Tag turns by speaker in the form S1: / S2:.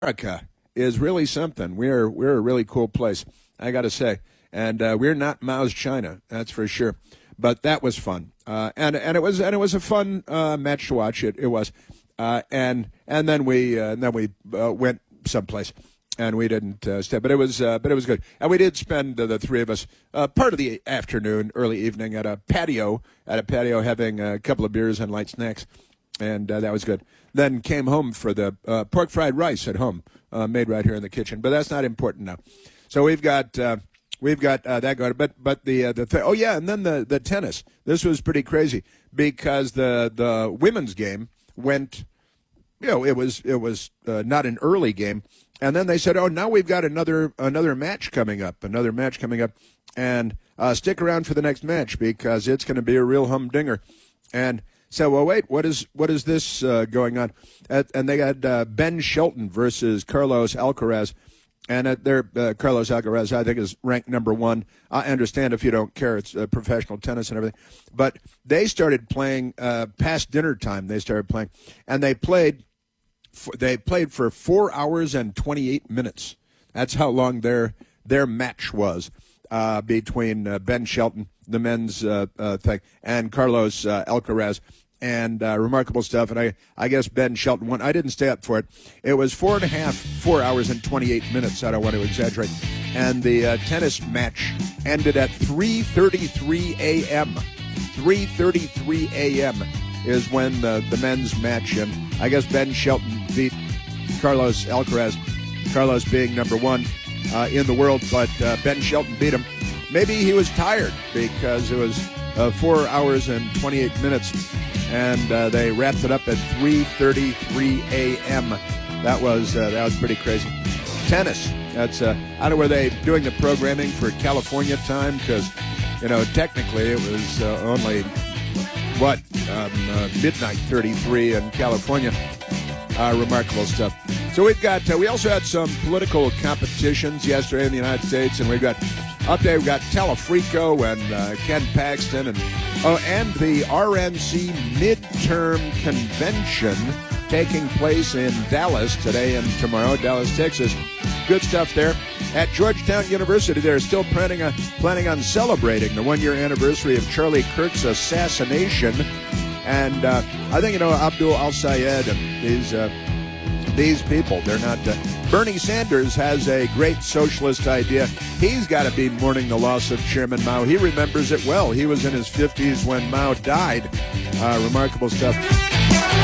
S1: America is really something. We're a really cool place, I got to say, and we're not Mao's China, that's for sure. But that was fun, and it was a fun match to watch. It was, and then we went someplace. And we didn't stay, but it was good. And we did spend the three of us part of the afternoon, early evening at a patio having a couple of beers and light snacks, and that was good. Then came home for the pork fried rice at home, made right here in the kitchen. But that's not important now. So we've got that going. But and then the tennis. This was pretty crazy because the women's game went. It was not an early game. And then they said, "Oh, now we've got another match coming up, and stick around for the next match because it's going to be a real humdinger." And so, well, wait, what is this going on? And they got Ben Shelton versus Carlos Alcaraz, and Carlos Alcaraz, I think, is ranked number one. I understand if you don't care; it's professional tennis and everything. But they started playing past dinner time. They started playing, and they played. They played for 4 hours and 28 minutes. That's how long their match was between Ben Shelton, the men's thing, and Carlos Alcaraz. And remarkable stuff. And I guess Ben Shelton won. I didn't stay up for it. It was 4 hours and 28 minutes. I don't want to exaggerate. And the tennis match ended at 3:33 a.m. 3:33 a.m. is when the men's match, and I guess Ben Shelton beat Carlos Alcaraz, Carlos being number one in the world, but Ben Shelton beat him. Maybe he was tired because it was 4 hours and 28 minutes, and they wrapped it up at 3:33 a.m. That was pretty crazy. Tennis, that's I don't know, were they doing the programming for California time? Because, technically it was only midnight 33 in California. Remarkable stuff. So we also had some political competitions yesterday in the United States, and we've got Telefrico and Ken Paxton and the RNC midterm convention taking place in Dallas today and tomorrow, Dallas, Texas. Good stuff there. At Georgetown University, they're still planning on celebrating the 1-year anniversary of Charlie Kirk's assassination. And I think, Abdul al-Sayed and these people, they're not... Bernie Sanders has a great socialist idea. He's got to be mourning the loss of Chairman Mao. He remembers it well. He was in his 50s when Mao died. Remarkable stuff.